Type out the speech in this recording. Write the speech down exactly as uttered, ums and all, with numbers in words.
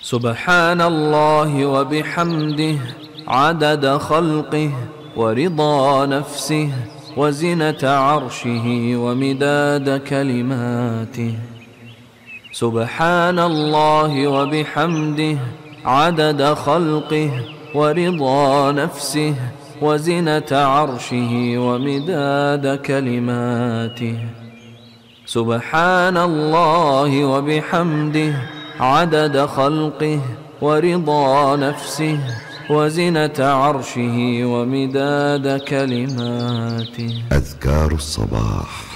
سبحان الله وبحمده عدد خلقه ورضا نفسه وزنة عرشه ومداد كلماته. سبحان الله وبحمده عدد خلقه ورضا نفسه وزنة عرشه ومداد كلماته. سبحان الله وبحمده عدد خلقه ورضا نفسه وزنة عرشه ومداد كلماته. أذكار الصباح.